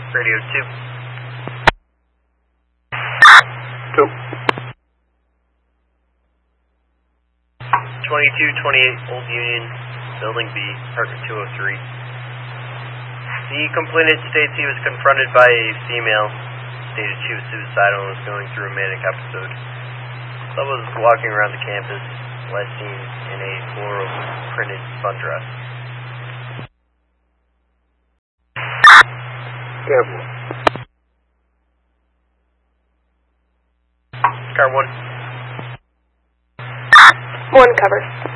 Radio 2. 2. 2228 Old Union, Building B, Apartment 203. The complainant states he was confronted by a female, stated she was suicidal and was going through a manic episode. Love was walking around the campus, last seen in a floral printed sundress. Careful. Car 1. 1 cover.